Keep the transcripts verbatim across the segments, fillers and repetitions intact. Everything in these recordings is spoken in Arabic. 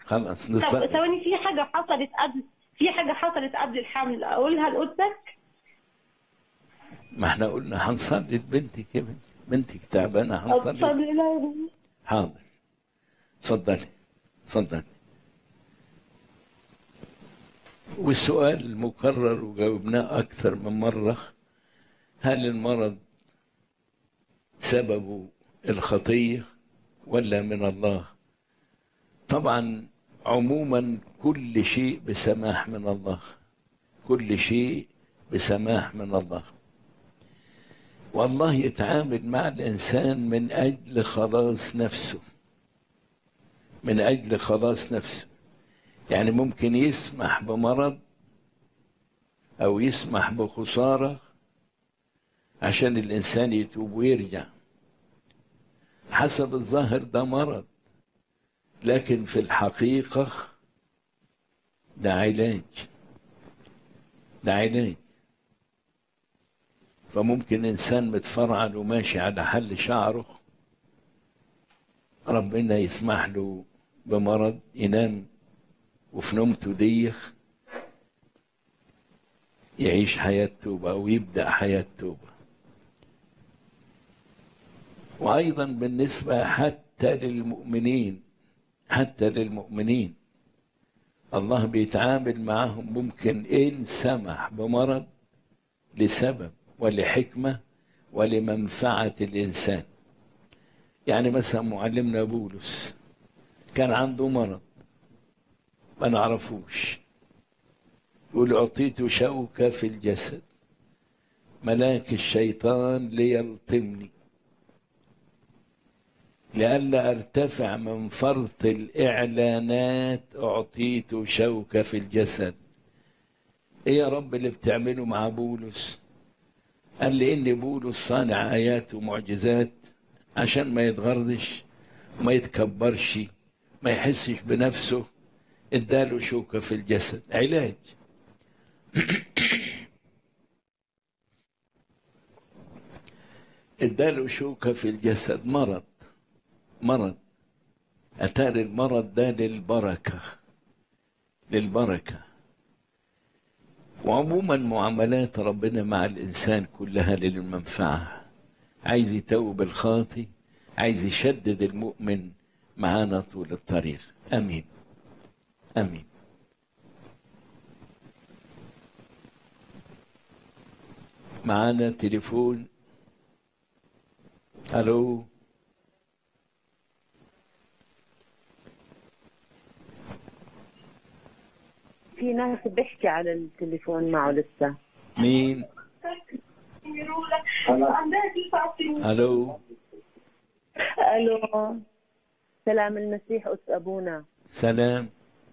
خلاص طب نصلي. ثواني، في حاجة حصلت قبل في حاجة حصلت قبل الحمل أقولها لقدسك؟ ما احنا قلنا هنصلي لبنتك يا بنتي، بنتك تعبانه هنصلي. أتصلي لا. حاضر، اتفضلي اتفضلي. والسؤال المكرر وجاوبناه أكثر من مرة، هل المرض سببه الخطية ولا من الله؟ طبعا عموما كل شيء بسماح من الله، كل شيء بسماح من الله. والله يتعامل مع الإنسان من أجل خلاص نفسه، من أجل خلاص نفسه. يعني ممكن يسمح بمرض أو يسمح بخسارة عشان الإنسان يتوب ويرجع. حسب الظاهر ده مرض، لكن في الحقيقة ده علاج، ده علاج. فممكن إنسان متفرعن وماشي على حل شعره، ربنا يسمح له بمرض ينام وفي نومته ديخ يعيش حياة توبة أو يبدأ حياة توبة. وأيضا بالنسبة حتى للمؤمنين، حتى للمؤمنين الله بيتعامل معهم، ممكن إن سمح بمرض لسبب ولحكمة ولمنفعة الإنسان. يعني مثلا معلمنا بولس كان عنده مرض ما نعرفوش، يقول أعطيت شوكة في الجسد ملاك الشيطان ليلطمني لئلا أرتفع من فرط الإعلانات، أعطيت شوكة في الجسد. إيه يا رب اللي بتعمله مع بولس؟ قال لي إن بولس صانع آيات ومعجزات عشان ما يتغرش وما يتكبرش ما يحسش بنفسه، اداله شوكة في الجسد، علاج. اداله شوكة في الجسد، مرض، مرض. أتاري المرض ده للبركة، للبركة. وعموما معاملات ربنا مع الإنسان كلها للمنفعة. عايز يتوب الخاطي، عايز يشدد المؤمن معانا طول الطريق. أمين أمين. معانا تليفون. ألو. في ناس بيحكي على التليفون معه لسه. مين؟ ألو. الو، سلام المسيح أس أبونا. سلام.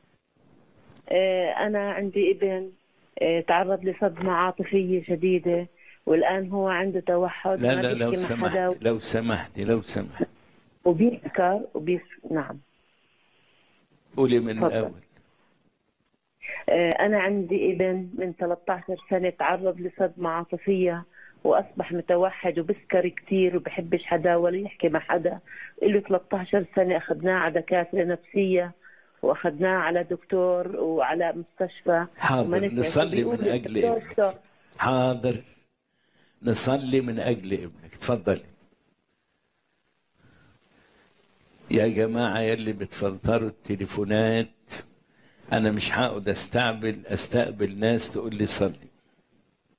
آه أنا عندي ابن آه تعرض لصدمة عاطفية شديدة، والآن هو عنده توحد، لا ما لا لو بيحكي مع سمحت حدا لو سمحتي لو سمحت وبيسكر وبيس نعم. قولي من تفضل. الأول. آه أنا عندي ابن من ثلاثة عشر سنة تعرض لصدمة عاطفية وأصبح متوحد وبسكر كتير وبحبش حدا ولا يحكي مع حدا. له ثلاثة عشر سنة أخذناه على دكاترة نفسية وأخذناه على دكتور وعلى مستشفى. حاضر نصلي من أجل ابنك. حاضر نصلي من أجل ابنك. تفضلي يا جماعة يلي بتفلتروا التليفونات. أنا مش هقعد أستقبل أستقبل ناس تقول لي صلي.